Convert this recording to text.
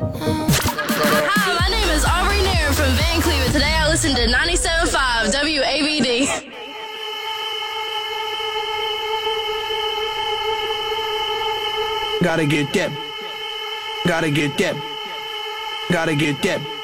Hi, my name is Aubrey Nairn from Van Cleveland. Today I listen to 97.5 WABD. Gotta get that. Gotta get that. Gotta get that.